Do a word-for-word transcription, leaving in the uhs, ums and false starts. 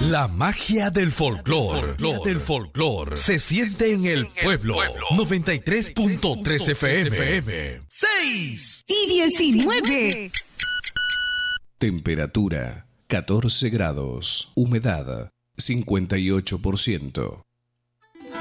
La magia del folclor, del folclor, se siente en el pueblo. noventa y tres punto tres F M. seis y diecinueve. Temperatura catorce grados. Humedad cincuenta y ocho por ciento.